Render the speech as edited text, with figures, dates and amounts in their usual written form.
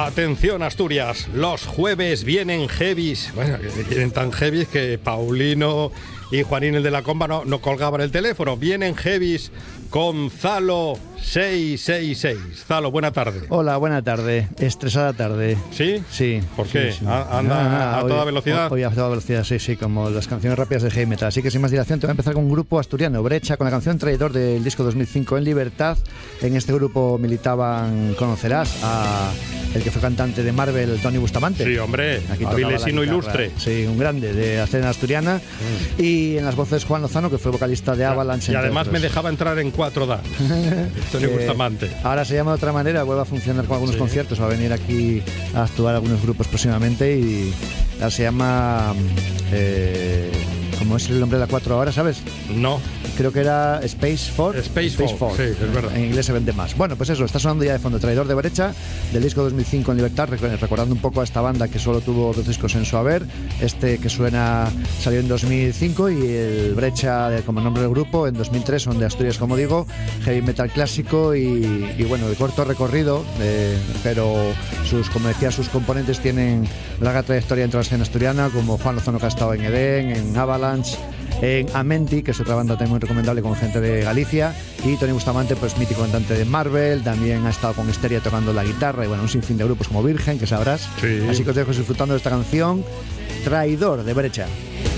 Atención, Asturias, los jueves vienen heavies. Bueno, vienen tan heavies que Paulino y Juanín, el de la comba, no colgaban el teléfono. Vienen heavies con Zalo 666. Zalo, buena tarde. Hola, buena tarde. Estresada tarde. ¿Sí? Sí. ¿Por qué? Sí. ¿Anda a toda velocidad? Hoy a toda velocidad, sí, como las canciones rápidas de heavy metal. Así que sin más dilación te voy a empezar con un grupo asturiano, Brecha, con la canción Traidor del disco 2005 En Libertad. En este grupo militaban, conocerás, a el que fue cantante de Marvel, Tony Bustamante. Sí, hombre, avilesino ilustre. Sí, un grande de la escena asturiana. Y en las voces Juan Lozano, que fue vocalista de Avalanche. Y además me dejaba entrar en 4 dan. Tony Bustamante. Ahora se llama de otra manera, vuelve a funcionar con algunos conciertos, va a venir aquí a actuar algunos grupos próximamente y ahora se llama... ¿cómo es el nombre de la 4 ahora, sabes? No. Creo que era Space Force. Space Force, sí, es verdad. En inglés se vende más. Bueno, pues eso, está sonando ya de fondo Traidor de Brecha, del disco 2005 En Libertad, recordando un poco a esta banda que solo tuvo 2 discos en su haber. Este que suena salió en 2005 y el Brecha, como nombre del grupo, en 2003, son de Asturias, como digo, heavy metal clásico y bueno, de corto recorrido, pero como decía, sus componentes tienen larga trayectoria dentro de la escena asturiana, como Juan Lozano, que ha estado en Edén, en Avalanche, en Amenti, que es otra banda también muy recomendable con gente de Galicia, y Tony Bustamante, pues mítico cantante de Marvel, también ha estado con Histeria tocando la guitarra y bueno, un sinfín de grupos como Virgen, que sabrás. Sí. Así que os dejo disfrutando de esta canción Traidor de Brecha.